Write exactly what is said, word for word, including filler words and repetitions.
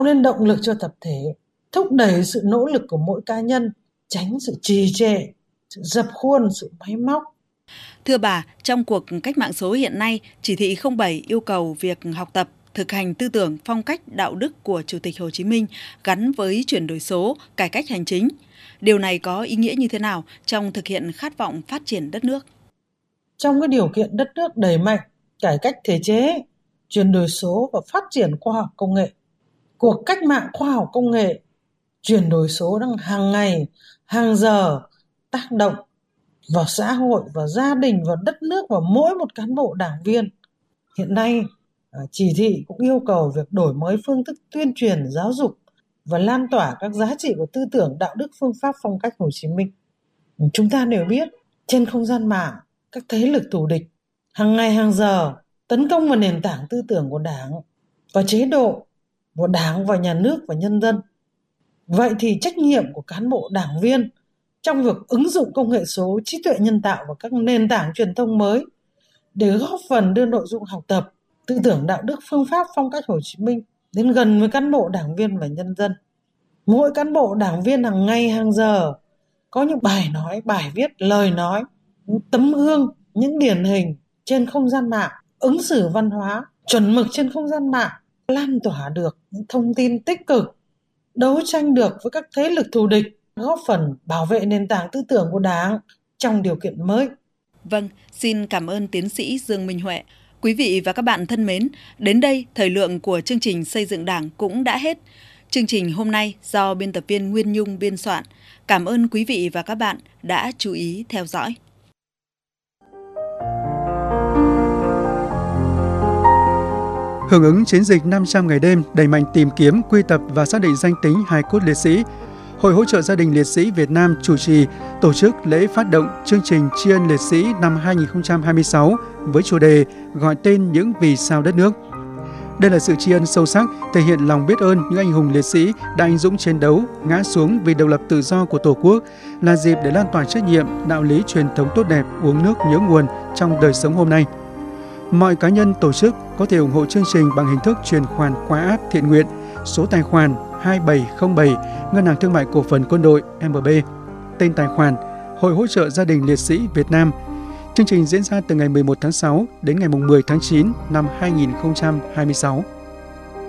nên động lực cho tập thể, thúc đẩy sự nỗ lực của mỗi cá nhân, tránh sự trì trệ, sự dập khuôn, sự máy móc. Thưa bà, trong cuộc cách mạng số hiện nay, chỉ thị không bảy yêu cầu việc học tập, thực hành tư tưởng, phong cách, đạo đức của Chủ tịch Hồ Chí Minh gắn với chuyển đổi số, cải cách hành chính. Điều này có ý nghĩa như thế nào trong thực hiện khát vọng phát triển đất nước? Trong cái điều kiện đất nước đẩy mạnh cải cách thể chế, chuyển đổi số và phát triển khoa học công nghệ, cuộc cách mạng khoa học công nghệ, chuyển đổi số đang hàng ngày, hàng giờ tác động vào xã hội, vào gia đình, vào đất nước, vào mỗi một cán bộ đảng viên. Hiện nay, chỉ thị cũng yêu cầu việc đổi mới phương thức tuyên truyền, giáo dục và lan tỏa các giá trị của tư tưởng, đạo đức, phương pháp, phong cách Hồ Chí Minh. Chúng ta đều biết, trên không gian mạng, các thế lực thù địch hàng ngày hàng giờ tấn công vào nền tảng tư tưởng của Đảng và chế độ, của Đảng và nhà nước và nhân dân. Vậy thì trách nhiệm của cán bộ đảng viên trong việc ứng dụng công nghệ số, trí tuệ nhân tạo và các nền tảng truyền thông mới để góp phần đưa nội dung học tập, tư tưởng, đạo đức, phương pháp, phong cách Hồ Chí Minh đến gần với cán bộ đảng viên và nhân dân. Mỗi cán bộ đảng viên hàng ngày hàng giờ có những bài nói, bài viết, lời nói, những tấm gương, những điển hình trên không gian mạng, ứng xử văn hóa chuẩn mực trên không gian mạng, lan tỏa được những thông tin tích cực, đấu tranh được với các thế lực thù địch, góp phần bảo vệ nền tảng tư tưởng của Đảng trong điều kiện mới. Vâng, xin cảm ơn tiến sĩ Dương Minh Huệ. Quý vị và các bạn thân mến, đến đây thời lượng của chương trình Xây dựng Đảng cũng đã hết. Chương trình hôm nay do biên tập viên Nguyên Nhung biên soạn. Cảm ơn quý vị và các bạn đã chú ý theo dõi. Hưởng ứng chiến dịch năm trăm ngày đêm đẩy mạnh tìm kiếm, quy tập và xác định danh tính hài cốt liệt sĩ, Hội hỗ trợ gia đình liệt sĩ Việt Nam chủ trì tổ chức lễ phát động chương trình tri ân liệt sĩ năm hai nghìn không trăm hai mươi sáu với chủ đề gọi tên những vì sao đất nước. Đây là sự tri ân sâu sắc, thể hiện lòng biết ơn những anh hùng liệt sĩ đã anh dũng chiến đấu, ngã xuống vì độc lập tự do của Tổ quốc, là dịp để lan tỏa trách nhiệm, đạo lý truyền thống tốt đẹp, uống nước nhớ nguồn trong đời sống hôm nay. Mọi cá nhân, tổ chức có thể ủng hộ chương trình bằng hình thức chuyển khoản qua app thiện nguyện, số tài khoản hai bảy không bảy, Ngân hàng Thương mại Cổ phần Quân đội em bê, tên tài khoản Hội hỗ trợ gia đình liệt sĩ Việt Nam. Chương trình diễn ra từ ngày mười một tháng sáu đến ngày mười tháng chín năm hai nghìn không trăm hai mươi sáu.